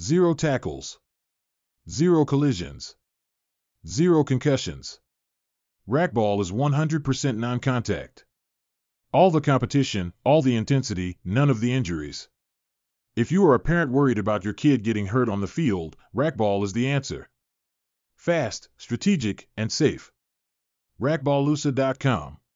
0 tackles, 0 collisions, 0 concussions. Racquetball is 100% non-contact. All the competition, all the intensity, none of the injuries. If you are a parent worried about your kid getting hurt on the field, racquetball is the answer. Fast, strategic, and safe. Racquetballusa.com